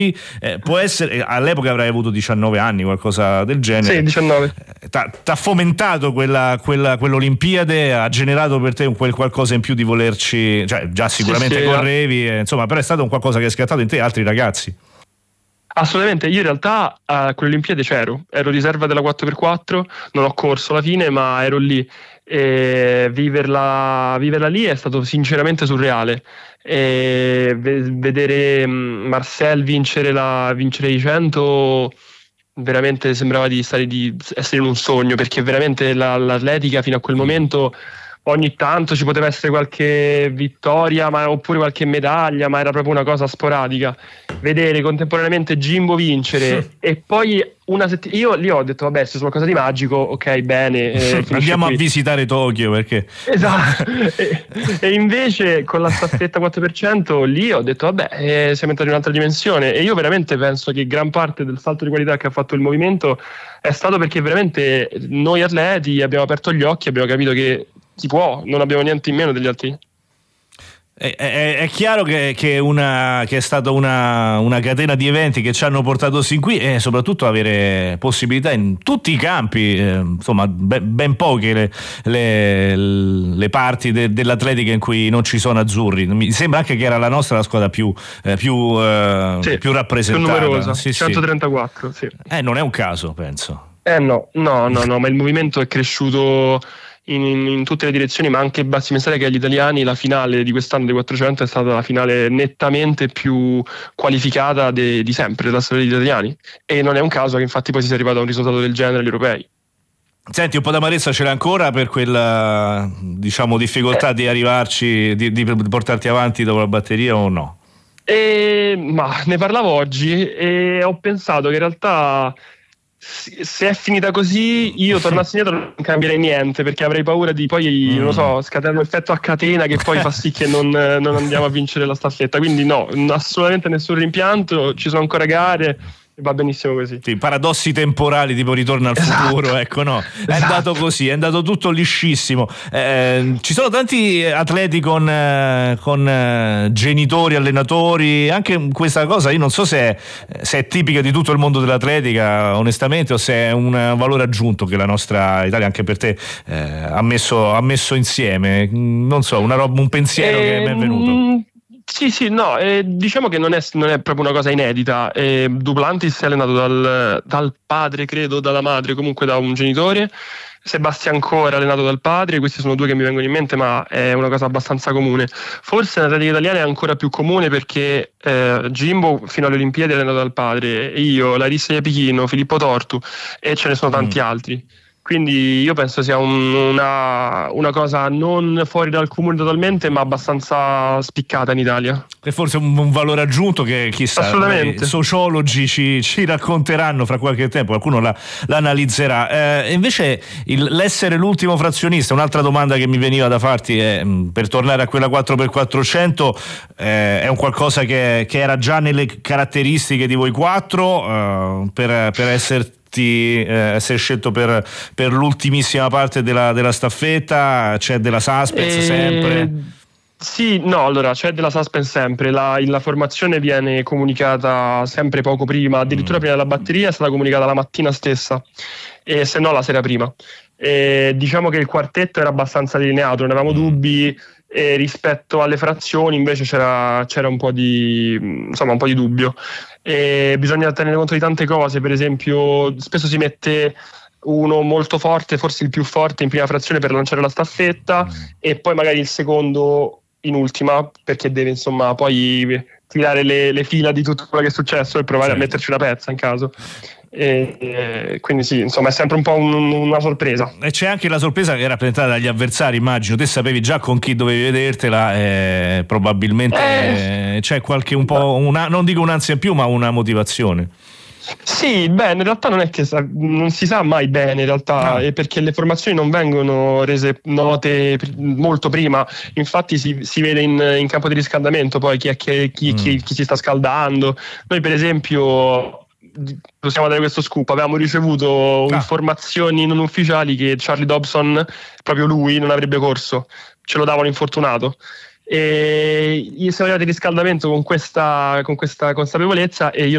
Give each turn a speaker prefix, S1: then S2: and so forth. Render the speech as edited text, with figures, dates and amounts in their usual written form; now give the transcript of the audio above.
S1: può essere, all'epoca avrai avuto 19 anni, qualcosa del genere.
S2: Sì, 19.
S1: T'ha fomentato quell'Olimpiade, ha generato per te quel qualcosa in più di volerci, cioè già sicuramente
S2: Sì,
S1: correvi, insomma, però è stato un qualcosa che ha scattato in te altri ragazzi.
S2: Assolutamente, io in realtà a quelle Olimpiadi ero riserva della 4x4, non ho corso alla fine, ma ero lì e viverla lì è stato sinceramente surreale. E vedere Marcel vincere i 100 veramente sembrava di essere in un sogno, perché veramente l'atletica fino a quel momento ogni tanto ci poteva essere qualche vittoria oppure qualche medaglia, ma era proprio una cosa sporadica. Vedere contemporaneamente Jimbo vincere e poi io lì ho detto vabbè, se c'è qualcosa di magico, ok, bene,
S1: andiamo
S2: qui
S1: a visitare Tokyo, perché
S2: esatto. E invece con la staffetta 4% lì ho detto vabbè, siamo entrati in un'altra dimensione, e io veramente penso che gran parte del salto di qualità che ha fatto il movimento è stato perché veramente noi atleti abbiamo aperto gli occhi, abbiamo capito che si può, non abbiamo niente in meno degli altri.
S1: è chiaro che è stata una catena di eventi che ci hanno portato sin qui, e soprattutto avere possibilità in tutti i campi, insomma ben poche le parti dell'atletica in cui non ci sono azzurri. Mi sembra anche che era la nostra la squadra più rappresentata,
S2: più numerosa,
S1: sì,
S2: 134 sì.
S1: Non è un caso, penso.
S2: No, ma il movimento è cresciuto in tutte le direzioni, ma anche basti pensare che agli italiani la finale di quest'anno dei 400 è stata la finale nettamente più qualificata di sempre della storia degli italiani, e non è un caso che infatti poi si sia arrivato a un risultato del genere agli europei.
S1: Senti, un po' d'amarezza ce l'ha ancora per quella, diciamo, difficoltà di arrivarci, di portarti avanti dopo la batteria, o no?
S2: Ma ne parlavo oggi e ho pensato che in realtà se è finita così io tornassi indietro non cambierei niente, perché avrei paura di poi, non lo so, scatenare un effetto a catena che poi fa sì che non andiamo a vincere la staffetta. Quindi no, assolutamente nessun rimpianto, ci sono ancora gare e va benissimo così.
S1: Sì, paradossi temporali tipo Ritorno al futuro, ecco, no, è andato così, è andato tutto liscissimo. Ci sono tanti atleti con genitori, allenatori, anche questa cosa io non so se è tipica di tutto il mondo dell'atletica, onestamente, o se è un valore aggiunto che la nostra Italia, anche per te, ha messo insieme, non so, un pensiero che mi è venuto.
S2: Sì, no, diciamo che non è proprio una cosa inedita. Duplantis è allenato dal padre, credo, dalla madre, comunque da un genitore. Sebastian Coe è allenato dal padre. Questi sono due che mi vengono in mente, ma è una cosa abbastanza comune. Forse nell'atletica italiana è ancora più comune perché Jimbo fino alle Olimpiadi è allenato dal padre, io, Larissa Iapichino, Filippo Tortu, e ce ne sono tanti altri. Quindi io penso sia una cosa non fuori dal comune totalmente, ma abbastanza spiccata in Italia.
S1: E forse un valore aggiunto che chissà, i sociologi ci racconteranno fra qualche tempo, qualcuno l'analizzerà. Invece l'essere l'ultimo frazionista, un'altra domanda che mi veniva da farti è, per tornare a quella 4x400, è un qualcosa che era già nelle caratteristiche di voi quattro, per essere scelto per l'ultimissima parte della staffetta? C'è della suspense sempre?
S2: Sì, no, allora c'è della suspense sempre, la formazione viene comunicata sempre poco prima, addirittura prima della batteria è stata comunicata la mattina stessa, e se no la sera prima. Diciamo che il quartetto era abbastanza delineato, non avevamo dubbi, rispetto alle frazioni invece c'era un po' di dubbio. Bisogna tenere conto di tante cose, per esempio spesso si mette uno molto forte, forse il più forte in prima frazione per lanciare la staffetta, e poi magari il secondo in ultima perché deve insomma poi tirare le fila di tutto quello che è successo e provare a metterci una pezza in caso. Quindi sì, insomma è sempre un po' una sorpresa.
S1: E c'è anche la sorpresa che era rappresentata dagli avversari, immagino. Te sapevi già con chi dovevi vedertela, probabilmente c'è qualche non dico un'ansia in più, ma una motivazione.
S2: Sì, beh, in realtà non è che non si sa mai bene in realtà, perché le formazioni non vengono rese note molto prima, infatti si vede in campo di riscaldamento poi chi si sta scaldando. Noi per esempio, possiamo dare questo scoop, avevamo ricevuto informazioni non ufficiali che Charlie Dobson, proprio lui, non avrebbe corso, ce lo davano infortunato. E siamo arrivati al riscaldamento con questa consapevolezza, e io